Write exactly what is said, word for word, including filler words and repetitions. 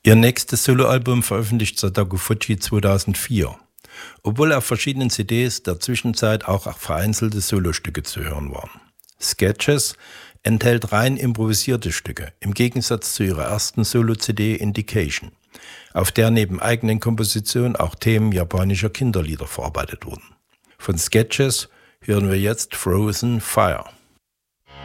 Ihr nächstes Soloalbum veröffentlicht Sadako Fujii zweitausendvier, obwohl auf verschiedenen C Ds der Zwischenzeit auch vereinzelte Solostücke zu hören waren. Sketches enthält rein improvisierte Stücke, im Gegensatz zu ihrer ersten Solo-C D Indication, auf der neben eigenen Kompositionen auch Themen japanischer Kinderlieder verarbeitet wurden. Von Sketches hören wir jetzt Frozen Fire.